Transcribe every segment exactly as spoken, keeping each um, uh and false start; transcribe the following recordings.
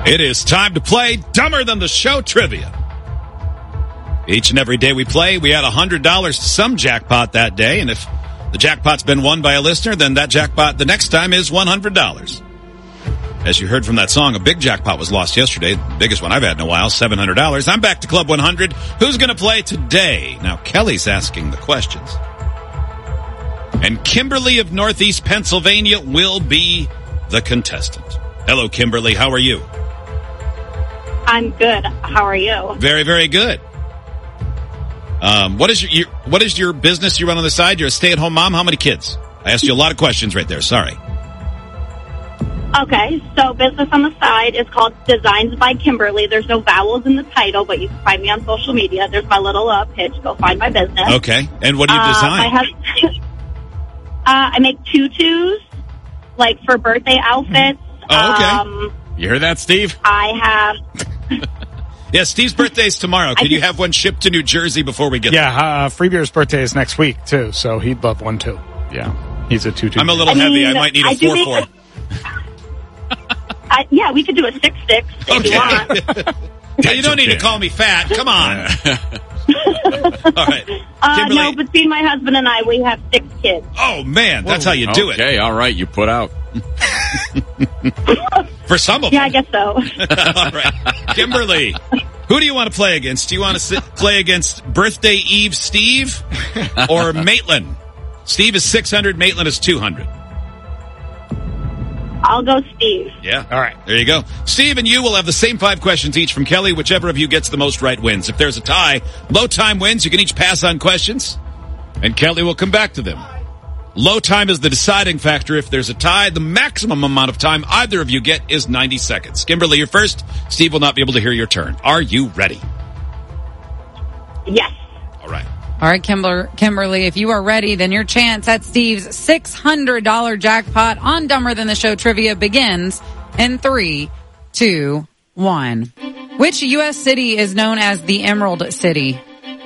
It is time to play Dumber Than the Show Trivia. Each and every day we play, we add one hundred dollars to some jackpot that day, and if the jackpot's been won by a listener, then that jackpot the next time is one hundred dollars. As you heard from that song, a big jackpot was lost yesterday, the biggest one I've had in a while, seven hundred dollars. I'm back to Club one hundred. Who's going to play today? Now, Kelly's asking the questions. And Kimberly of Northeast Pennsylvania will be the contestant. Hello, Kimberly. How are you? I'm good. How are you? Very, very good. Um, what is your, your what is your business you run on the side? You're a stay-at-home mom. How many kids? I asked you a lot of questions right there. Sorry. Okay, so business on the side is called Designs by Kimberly. There's no vowels in the title, but you can find me on social media. There's my little uh, pitch. Go find my business. Okay, and what do you uh, design? My husband, uh, I make tutus, like for birthday outfits. Oh, okay. Um, you heard that, Steve? I have... Yeah, Steve's birthday's tomorrow. Can you have one shipped to New Jersey before we get yeah, there? Yeah, uh, Freebeer's birthday is next week, too, so he'd love one, too. Yeah, he's a two-two. I'm a little I heavy. mean, I might need a four-four. Uh, yeah, we could do a six six if okay. you want. Yeah, you don't need to call me fat. Come on. All right. Uh, no, between my husband and I, we have six kids. Oh, man. That's Whoa. How you do okay, it. Okay, all right. You put out. For some of yeah, them. I guess so. All right. Kimberly, who do you want to play against? Do you want to sit, play against Birthday Eve Steve or Maitland? Steve is six hundred. Maitland is two hundred. I'll go Steve. Yeah. All right. There you go. Steve and you will have the same five questions each from Kelly. Whichever of you gets the most right wins. If there's a tie, low time wins. You can each pass on questions, and Kelly will come back to them. Low time is the deciding factor. If there's a tie, the maximum amount of time either of you get is ninety seconds. Kimberly, you're first. Steve will not be able to hear your turn. Are you ready? Yes. All right. All right, Kimber- Kimberly, if you are ready, then your chance at Steve's six hundred dollars jackpot on Dumber Than the Show Trivia begins in three, two, one. Which U S city is known as the Emerald City?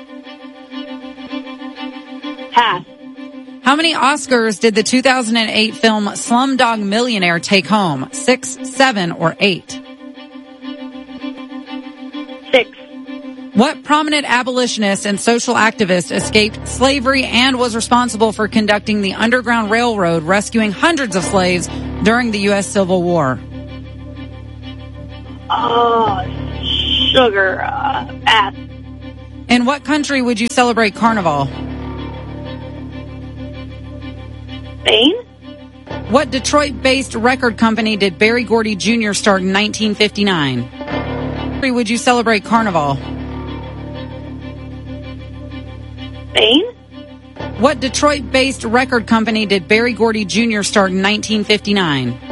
Pass. How many Oscars did the two thousand eight film Slumdog Millionaire take home? Six, seven, or eight? Six. What prominent abolitionist and social activist escaped slavery and was responsible for conducting the Underground Railroad, rescuing hundreds of slaves during the U S Civil War? Oh, sugar. Uh, pass. In what country would you celebrate Carnival? Spain? What Detroit-based record company did Berry Gordy Junior start in nineteen fifty-nine? What country would you celebrate Carnival? Spain? What Detroit-based record company did Berry Gordy Junior start in nineteen fifty-nine?